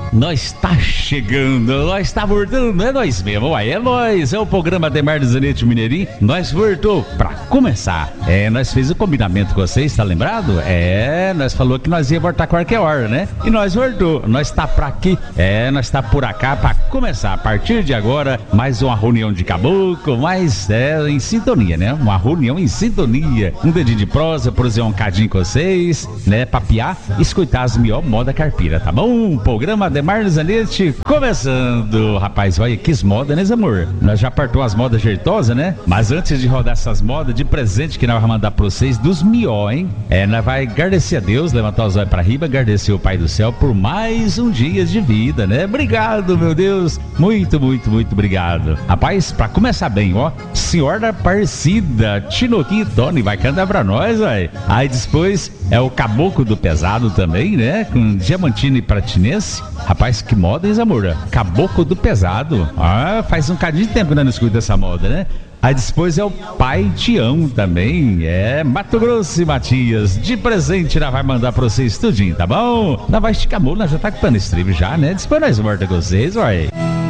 Nós tá chegando, nós tá voltando, é nós mesmo, uai, é nós, é o programa Ademar do Zanetti Mineirinho, nós voltou pra começar. Nós fez o combinamento com vocês, tá lembrado? Nós falou que nós ia voltar qualquer hora, né? E nós voltou, nós tá pra aqui, nós tá por cá pra começar. A partir de agora, mais uma reunião de caboclo, mais em sintonia, né? Uma reunião em sintonia, um dedinho de prosa, por exemplo, um cadinho com vocês, né? Papiar, escutar as melhores moda carpira, tá bom? Programa Ademar do Zanetti começando. Rapaz, olha que moda, né, amor? Nós já partou as modas jeitosas, né? Mas antes de rodar essas modas, de presente que nós vamos mandar pra vocês, dos mió, hein? Nós vai agradecer a Deus, levantar os olhos pra riba, agradecer o Pai do Céu por mais um dia de vida, né? Obrigado, meu Deus. Muito, muito, muito obrigado. Rapaz, pra começar bem, ó, Senhora Aparecida, Tinoquinho e Tony, vai cantar pra nós, vai. Aí depois é o Caboclo do Pesado também, né? Com Diamantino e Pratinense. Rapaz, que moda, hein, amor? Caboclo do Pesado. Faz um cadinho de tempo que nós não escuta essa moda, né? Aí depois é o Pai Tião também, Mato Grosso e Matias, de presente nós vai mandar pra vocês tudinho, tá bom? Nós vai esticar a mão, nós já tá com o pano strip já, né? Depois nós volta com vocês, uai.